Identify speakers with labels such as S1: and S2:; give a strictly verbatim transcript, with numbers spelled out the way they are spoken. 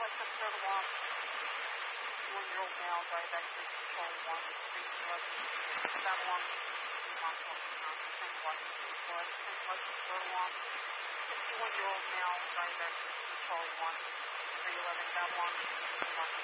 S1: Western third alarm. fifty-one-year-old male, diabetic, control one, three eleven. Babylon, Montauk, Wisconsin, West, Western Western third alarm. fifty-one-year-old male, diabetic, control one, three eleven. Babylon,